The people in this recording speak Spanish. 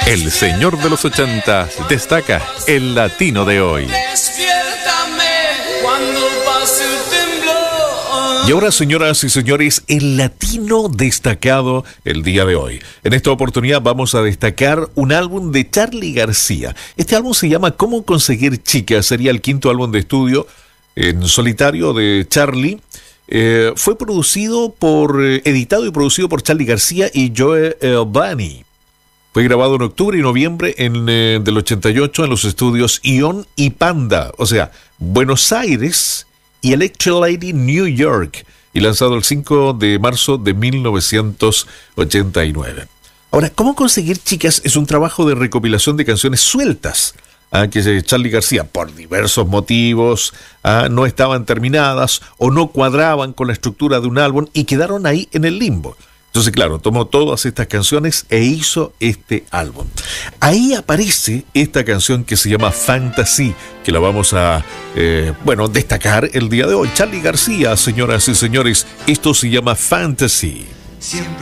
El señor de los 80 destaca el latino de hoy. Y ahora, señoras y señores, el latino destacado el día de hoy. En esta oportunidad vamos a destacar un álbum de Charly García. Este álbum se llama ¿Cómo conseguir chicas? Sería el quinto álbum de estudio en solitario de Charly. Fue editado y producido por Charly García y Joe Bani. Fue grabado en octubre y noviembre del 88 en los estudios Ion y Panda, o sea, Buenos Aires y Electric Lady New York, y lanzado el 5 de marzo de 1989. Ahora, ¿Cómo conseguir chicas? Es un trabajo de recopilación de canciones sueltas, que Charly García, por diversos motivos, no estaban terminadas o no cuadraban con la estructura de un álbum y quedaron ahí en el limbo. Entonces, claro, tomó todas estas canciones e hizo este álbum. Ahí aparece esta canción que se llama Fantasy, que la vamos a, destacar el día de hoy. Charly García, señoras y señores, esto se llama Fantasy. Siempre